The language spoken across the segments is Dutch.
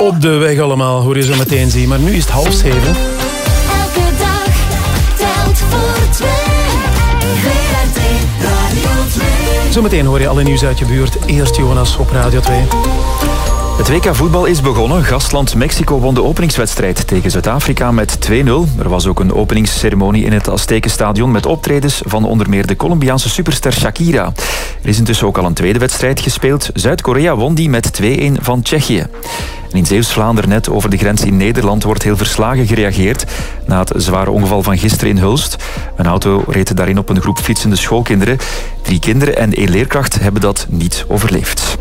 Op de weg allemaal, hoor je zo meteen zien. Maar nu is het 6:30. Elke dag telt voor twee. VRT Radio 2. Zometeen hoor je alle nieuws uit je buurt. Eerst Jonas op Radio 2. Het WK voetbal is begonnen. Gastland Mexico won de openingswedstrijd tegen Zuid-Afrika met 2-0. Er was ook een openingsceremonie in het Aztekenstadion met optredens van onder meer de Colombiaanse superster Shakira. Er is intussen ook al een tweede wedstrijd gespeeld. Zuid-Korea won die met 2-1 van Tsjechië. En in Zeeuws-Vlaanderen, net over de grens in Nederland, wordt heel verslagen gereageerd na het zware ongeval van gisteren in Hulst. Een auto reed daarin op een groep fietsende schoolkinderen. 3 kinderen en 1 leerkracht hebben dat niet overleefd.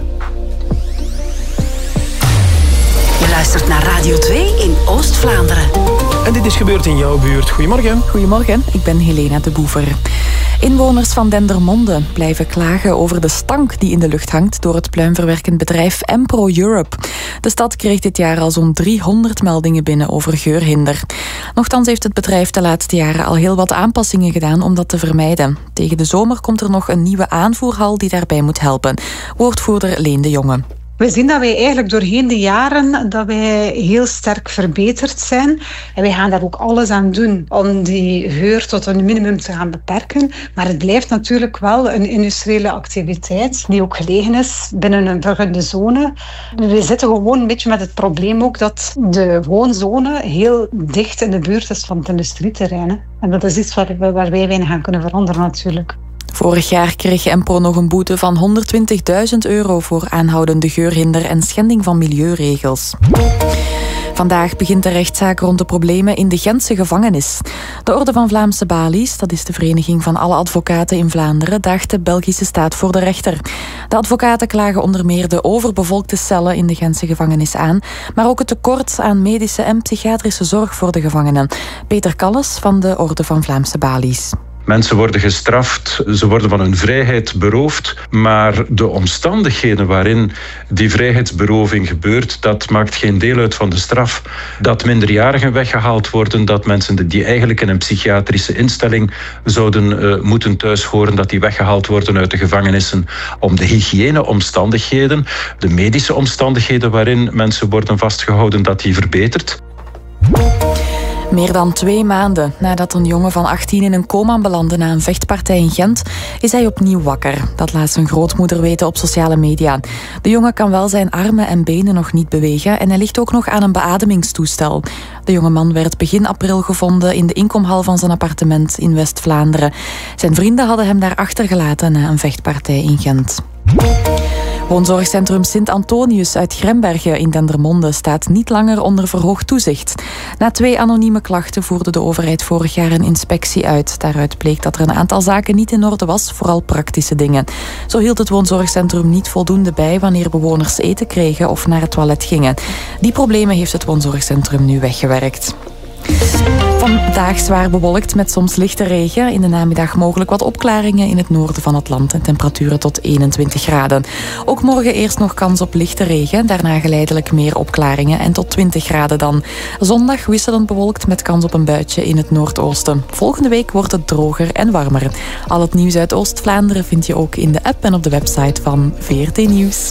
Je luistert naar Radio 2 in Oost-Vlaanderen. En dit is gebeurd in jouw buurt. Goedemorgen. Goedemorgen, ik ben Helena de Boever. Inwoners van Dendermonde blijven klagen over de stank die in de lucht hangt door het pluimverwerkend bedrijf Empro Europe. De stad kreeg dit jaar al zo'n 300 meldingen binnen over geurhinder. Nochtans heeft het bedrijf de laatste jaren al heel wat aanpassingen gedaan om dat te vermijden. Tegen de zomer komt er nog een nieuwe aanvoerhal die daarbij moet helpen. Woordvoerder Leen de Jonge. We zien dat wij eigenlijk doorheen de jaren dat wij heel sterk verbeterd zijn. En wij gaan daar ook alles aan doen om die geur tot een minimum te gaan beperken. Maar het blijft natuurlijk wel een industriële activiteit die ook gelegen is binnen een vergunde zone. We zitten gewoon een beetje met het probleem ook dat de woonzone heel dicht in de buurt is van het industrieterrein. En dat is iets waar wij weinig aan kunnen veranderen natuurlijk. Vorig jaar kreeg Empro nog een boete van €120.000 voor aanhoudende geurhinder en schending van milieuregels. Vandaag begint de rechtszaak rond de problemen in de Gentse gevangenis. De Orde van Vlaamse Balies, dat is de vereniging van alle advocaten in Vlaanderen, daagt de Belgische staat voor de rechter. De advocaten klagen onder meer de overbevolkte cellen in de Gentse gevangenis aan, maar ook het tekort aan medische en psychiatrische zorg voor de gevangenen. Peter Kalles van de Orde van Vlaamse Balies. Mensen worden gestraft, ze worden van hun vrijheid beroofd, maar de omstandigheden waarin die vrijheidsberoving gebeurt, dat maakt geen deel uit van de straf. Dat minderjarigen weggehaald worden, dat mensen die eigenlijk in een psychiatrische instelling zouden moeten thuishoren, dat die weggehaald worden uit de gevangenissen om de hygiëneomstandigheden, de medische omstandigheden waarin mensen worden vastgehouden, dat die verbetert. Meer dan 2 maanden nadat een jongen van 18 in een coma belandde na een vechtpartij in Gent, is hij opnieuw wakker. Dat laat zijn grootmoeder weten op sociale media. De jongen kan wel zijn armen en benen nog niet bewegen en hij ligt ook nog aan een beademingstoestel. De jonge man werd begin april gevonden in de inkomhal van zijn appartement in West-Vlaanderen. Zijn vrienden hadden hem daar achtergelaten na een vechtpartij in Gent. Woonzorgcentrum Sint-Antonius uit Grembergen in Dendermonde staat niet langer onder verhoogd toezicht. Na 2 anonieme klachten voerde de overheid vorig jaar een inspectie uit. Daaruit bleek dat er een aantal zaken niet in orde was, vooral praktische dingen. Zo hield het woonzorgcentrum niet voldoende bij wanneer bewoners eten kregen of naar het toilet gingen. Die problemen heeft het woonzorgcentrum nu weggewerkt. Vandaag zwaar bewolkt met soms lichte regen. In de namiddag mogelijk wat opklaringen in het noorden van het land en temperaturen tot 21 graden. Ook morgen eerst nog kans op lichte regen, daarna geleidelijk meer opklaringen en tot 20 graden dan. Zondag wisselend bewolkt met kans op een buitje in het noordoosten. Volgende week wordt het droger en warmer. Al het nieuws uit Oost-Vlaanderen vind je ook in de app en op de website van VRT Nieuws.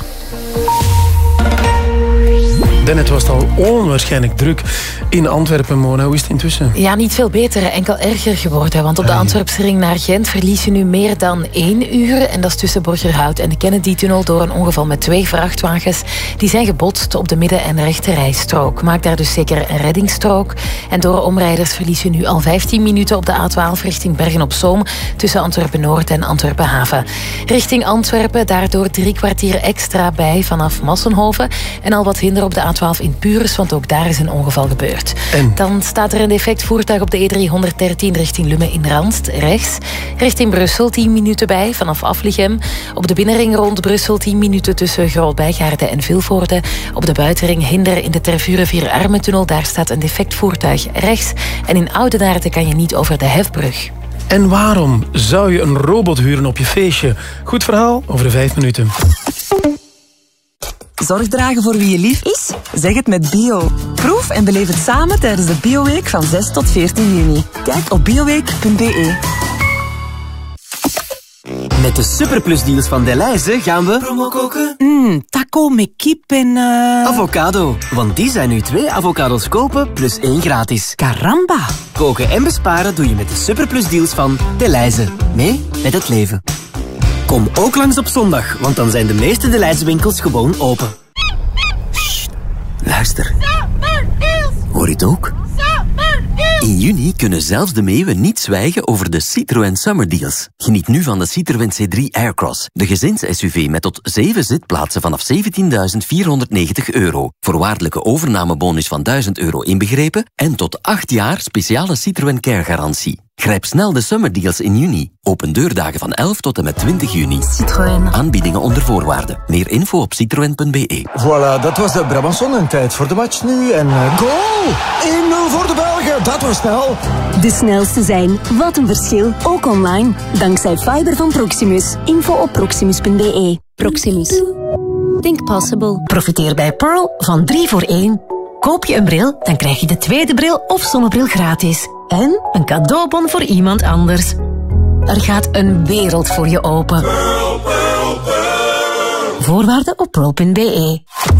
Het was al onwaarschijnlijk druk in Antwerpen, Mona. Hoe is het intussen? Ja, niet veel beter, enkel erger geworden. Want op de Antwerpse ring naar Gent verlies je nu meer dan 1 uur. En dat is tussen Borgerhout en de Kennedy-tunnel door een ongeval met 2 vrachtwagens. Die zijn gebotst op de midden- en rechterrijstrook. Maak daar dus zeker een reddingsstrook. En door omrijders verlies je nu al 15 minuten op de A12 richting Bergen-op-Zoom tussen Antwerpen-Noord en Antwerpen-Haven. Richting Antwerpen daardoor 3 kwartier extra bij vanaf Massenhoven. En al wat hinder op de A12 in Puurs, want ook daar is een ongeval gebeurd. En? Dan staat er een defect voertuig op de E313 richting Lummen in Randst, rechts. Richting Brussel 10 minuten bij, vanaf Aflichem. Op de binnenring rond Brussel 10 minuten tussen Groot-Bijgaarde en Vilvoorde. Op de buitenring Hinder in de Tervuren-Vier-Armentunnel, daar staat een defect voertuig rechts. En in Oudenaarde kan je niet over de Hefbrug. En waarom zou je een robot huren op je feestje? Goed verhaal over 5 minuten. Zorg dragen voor wie je lief is? Zeg het met Bio. Proef en beleef het samen tijdens de Bioweek van 6 tot 14 juni. Kijk op bioweek.be. Met de superplusdeals van Delhaize gaan we... Promo koken? Taco met kip en... Avocado. Want die zijn nu 2 avocados kopen plus 1 gratis. Caramba. Koken en besparen doe je met de superplusdeals van Delhaize. Mee met het leven. Kom ook langs op zondag, want dan zijn de meeste Delhaize winkels gewoon open. Sst, luister. Hoor je het ook? In juni kunnen zelfs de meeuwen niet zwijgen over de Citroën Summer Deals. Geniet nu van de Citroën C3 Aircross, de gezins-SUV met tot 7 zitplaatsen vanaf €17.490. Voorwaardelijke overnamebonus van €1.000 inbegrepen en tot 8 jaar speciale Citroën Care garantie. Grijp snel de Summer Deals in juni. Open deurdagen van 11 tot en met 20 juni. Citroën. Aanbiedingen onder voorwaarden. Meer info op citroen.be. Voilà, dat was de Brabançon en tijd voor de match nu. En goal! 1-0 voor de Belgen, dat was snel. De snelste zijn. Wat een verschil. Ook online. Dankzij fiber van Proximus. Info op proximus.be. Proximus. Think possible. Profiteer bij Pearl van 3 voor 1. Koop je een bril, dan krijg je de tweede bril of zonnebril gratis. En een cadeaubon voor iemand anders. Er gaat een wereld voor je open. Voorwaarden op pearl.be.